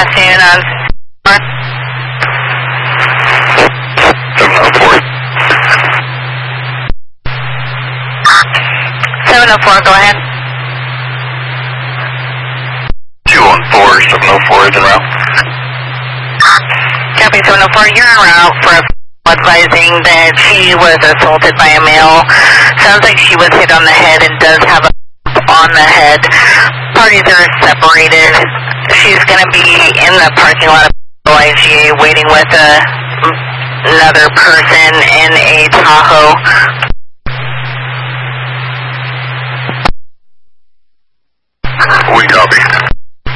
afternoon on 704, go ahead. 214, 704 is en route. Copy 704, you're en route for advising that she was assaulted by a male. Sounds like she was hit on the head and does have a on the head. Parties are separated. She's going to be in the parking lot of IGA waiting with another person in a Tahoe. We copy.